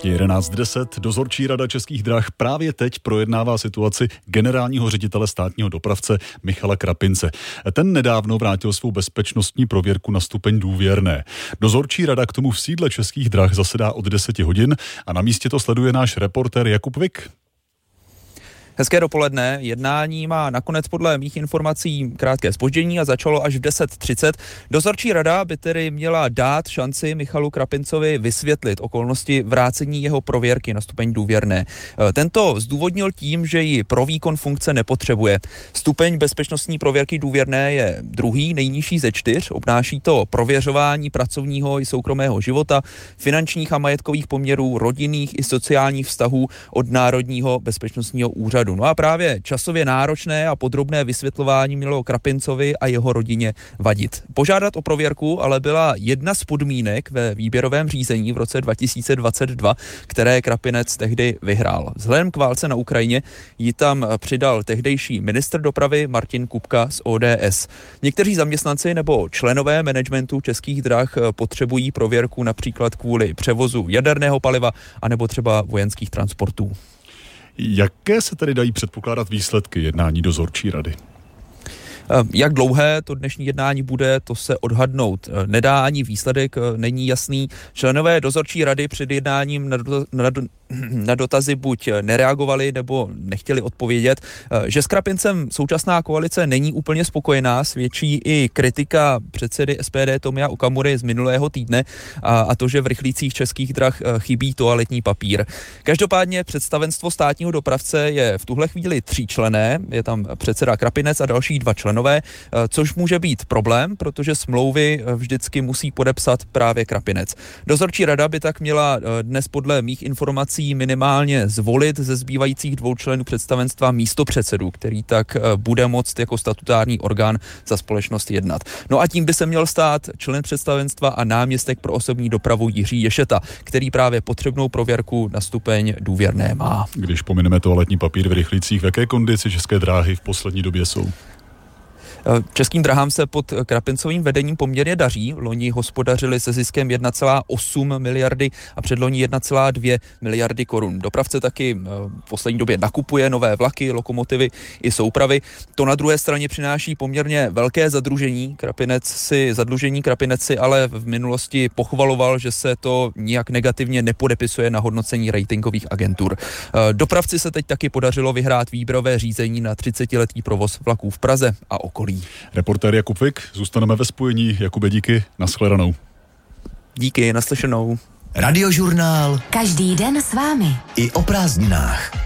Je 11:10, dozorčí rada Českých drah právě teď projednává situaci generálního ředitele státního dopravce Michala Krapince. Ten nedávno vrátil svou bezpečnostní prověrku na stupeň důvěrné. Dozorčí rada k tomu v sídle Českých drah zasedá od 10 hodin a na místě to sleduje náš reportér Jakub Vik. Hezké dopoledne. Jednání má nakonec podle mých informací krátké zpoždění a začalo až v 10:30. Dozorčí rada by tedy měla dát šanci Michalu Krapincovi vysvětlit okolnosti vrácení jeho prověrky na stupeň důvěrné. Tento zdůvodnil tím, že ji pro výkon funkce nepotřebuje. Stupeň bezpečnostní prověrky důvěrné je druhý, nejnižší ze 4. Obnáší to prověřování pracovního i soukromého života, finančních a majetkových poměrů, rodinných i sociálních vztahů od Národního bezpečnostního úřadu. No a právě časově náročné a podrobné vysvětlování mělo Krapincovi a jeho rodině vadit. Požádat o prověrku ale byla jedna z podmínek ve výběrovém řízení v roce 2022, které Krapinec tehdy vyhrál. Vzhledem k válce na Ukrajině ji tam přidal tehdejší ministr dopravy Martin Kupka z ODS. Někteří zaměstnanci nebo členové managementu Českých drah potřebují prověrku například kvůli převozu jaderného paliva anebo třeba vojenských transportů. Jaké se tedy dají předpokládat výsledky jednání dozorčí rady? Jak dlouhé to dnešní jednání bude, to se odhadnout nedá, ani výsledek není jasný. Členové dozorčí rady před jednáním na dotazy buď nereagovali nebo nechtěli odpovědět. Že s Krapincem současná koalice není úplně spokojená, svědčí i kritika předsedy SPD Tomia Okamury z minulého týdne a to, že v rychlících Českých drah chybí toaletní papír. Každopádně představenstvo státního dopravce je v tuhle chvíli 3členné, je tam předseda Krapinec a další 2 členové, což může být problém, protože smlouvy vždycky musí podepsat právě Krapinec. Dozorčí rada by tak měla dnes podle mých informací minimálně zvolit ze zbývajících 2 členů představenstva místopředsedu, který tak bude moct jako statutární orgán za společnost jednat. No a tím by se měl stát člen představenstva a náměstek pro osobní dopravu Jiří Ješeta, který právě potřebnou prověrku na stupeň důvěrné má. Když pomineme toaletní papír v rychlících, v jaké kondici České dráhy v poslední době jsou? Českým drahám se pod Krapincovým vedením poměrně daří. Loni hospodařili se ziskem 1,8 miliardy a předloni 1,2 miliardy korun. Dopravce taky v poslední době nakupuje nové vlaky, lokomotivy i soupravy. To na druhé straně přináší poměrně velké zadlužení. Krapinec si ale v minulosti pochvaloval, že se to nijak negativně nepodepisuje na hodnocení ratingových agentur. Dopravci se teď taky podařilo vyhrát výběrové řízení na 30letý provoz vlaků v Praze a okolí. Reportér Jakub Vik, zůstaneme ve spojení. Jakube, díky, nashledanou. Díky, naslyšenou. Radiožurnál. Každý den s vámi. I o prázdninách.